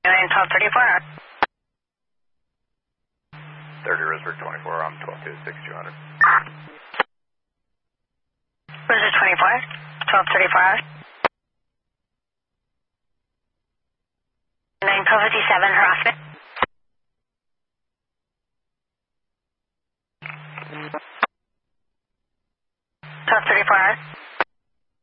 1234. 30 Risbrook 24, I'm 1226 200. Risbrook 24, 1234. 1257 harassment. 1234.